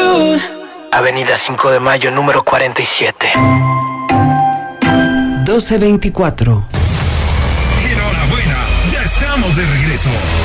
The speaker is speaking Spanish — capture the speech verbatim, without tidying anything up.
salud. Avenida cinco de Mayo, número cuarenta y siete. doce veinticuatro. Enhorabuena, ya estamos de regreso.